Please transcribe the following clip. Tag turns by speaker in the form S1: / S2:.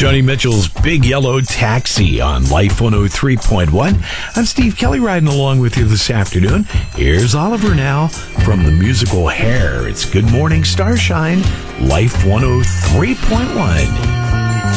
S1: Joni Mitchell's Big Yellow Taxi on Life 103.1. I'm Steve Kelly riding along with you this afternoon. Here's Oliver now from the musical Hair. It's Good Morning Starshine, Life 103.1.